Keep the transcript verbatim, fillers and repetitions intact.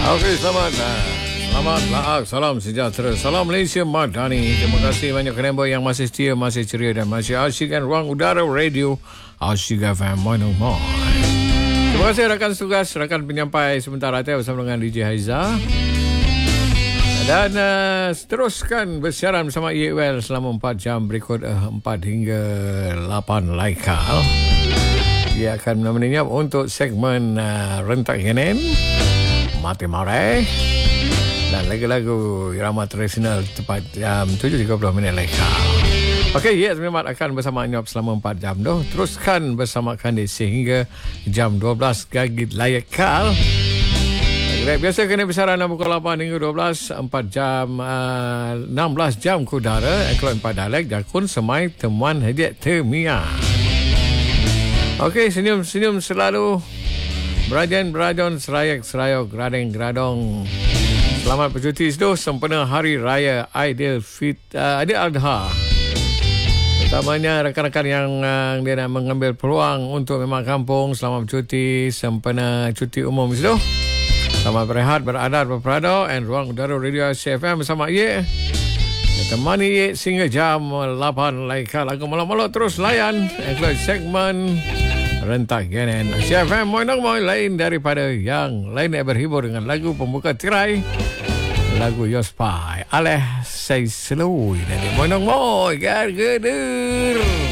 Okey, selamat. Uh, selamat laak. Salam sejahtera. Salam Malaysia Madani. Terima kasih banyak kerana yang masih setia, masih ceria dan masih asyikkan ruang udara radio Asyik F M seratus tiga. Terima kasih rakan tugas, rakan penyampai sementara saya bersama dengan D J Haiza. Dan uh, teruskan bersiaran bersama E W L selama empat jam berikut uh, empat hingga lapan laikal. Dia akan menemaninya untuk segmen uh, Rentak Genen, Mati Mare dan lagu-lagu irama tradisional tepat jam tujuh tiga puluh minit laikal. Okey, ya, memang akan bersama Nyop selama empat jam doh. Teruskan bersama Kandi sehingga jam dua belas gagit laikal. Biasa kena besaran pukul lapan hingga dua belas, empat jam, uh, enam belas jam ke udara. Kalau empat dalek, jakun semai temuan hadiah temia. Okey, senyum-senyum selalu. Berajan-berajon, serayak-serayok, gradeng-gradong. Selamat bercuti seduh sempena Hari Raya Aidil Fit, uh, Aidil Adha. Terutamanya rakan-rakan yang uh, dia nak mengambil peluang untuk memang kampung. Selamat bercuti sempena cuti umum seduh. Selamat berehat, beradat, berperada dan ruang udara radio C F M bersama Ye. Temani Ye sehingga jam lapan laikal. Lagu malam-malam terus layan. Ikut segmen Rentak Genen. C F M moy-moy lain daripada yang lain yang berhibur dengan lagu pembuka tirai. Lagu Yospai. Aleh, say slow. Moy-moy, gar-gader.